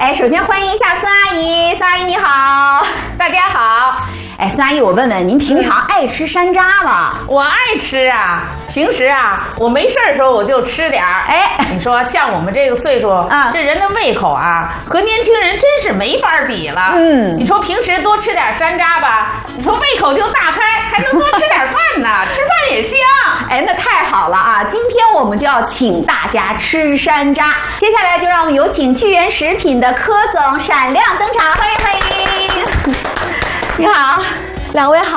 哎，首先欢迎一下孙阿姨，孙阿姨你好， 大家好。 哎，孙阿姨，我问问您平常爱吃山楂吗？ 我爱吃啊，平时啊，我没事的时候我就吃点儿。哎，你说像我们这个岁数，这人的胃口啊，和年轻人真是没法比了。你说平时多吃点山楂吧，你说胃口就大开，还能多吃点饭呢，吃饭也香。 哎，那太好了啊！今天我们就要请大家吃山楂。接下来就让我们有请聚源食品的柯总闪亮登场，欢迎欢迎！你好， 两位好。